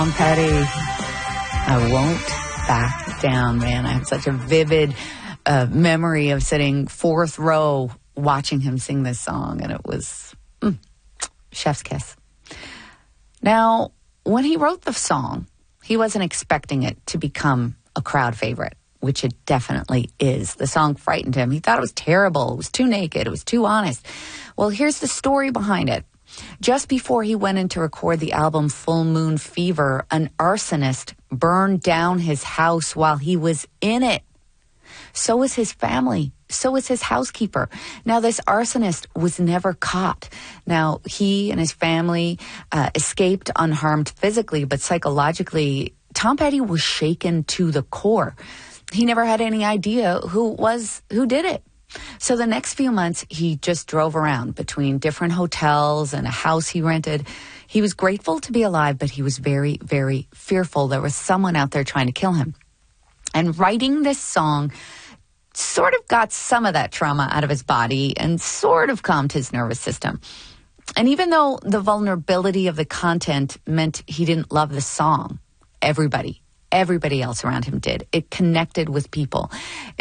Petty, I won't back down, man. I have such a vivid memory of sitting fourth row watching him sing this song, and it was chef's kiss. Now, when he wrote the song, he wasn't expecting it to become a crowd favorite, which it definitely is. The song frightened him. He thought it was terrible. It was too naked. It was too honest. Well, here's the story behind it. Just before he went in to record the album Full Moon Fever, an arsonist burned down his house while he was in it. So was his family. So was his housekeeper. Now, this arsonist was never caught. Now, he and his family escaped unharmed physically, but psychologically, Tom Petty was shaken to the core. He never had any idea who did it. So the next few months, he just drove around between different hotels and a house he rented. He was grateful to be alive, but he was very, very fearful. There was someone out there trying to kill him. And writing this song sort of got some of that trauma out of his body and sort of calmed his nervous system. And even though the vulnerability of the content meant he didn't love the song, everybody else around him did. It connected with people.